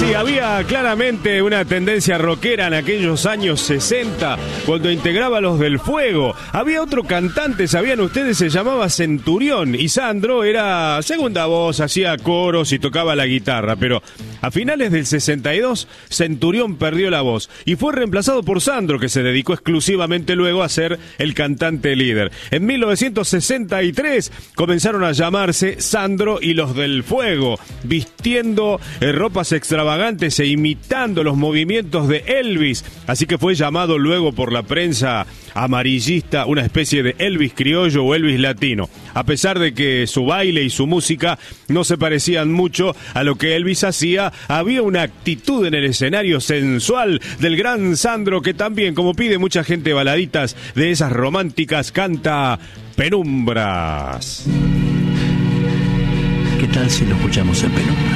Sí, había claramente una tendencia rockera en aquellos años 60, cuando integraba Los del Fuego. Había otro cantante, ¿sabían ustedes? Se llamaba Centurión, y Sandro era segunda voz, hacía coros y tocaba la guitarra, pero a finales del 62, Centurión perdió la voz y fue reemplazado por Sandro, que se dedicó exclusivamente luego a ser el cantante líder. En 1963 comenzaron a llamarse Sandro y Los del Fuego, vistiendo ropas extravagantes e imitando los movimientos de Elvis, así que fue llamado luego por la prensa amarillista una especie de Elvis criollo o Elvis latino, a pesar de que su baile y su música no se parecían mucho a lo que Elvis hacía. Había una actitud en el escenario sensual del gran Sandro, que también, como pide mucha gente baladitas de esas románticas, canta Penumbras. ¿Qué tal si lo escuchamos en Penumbras?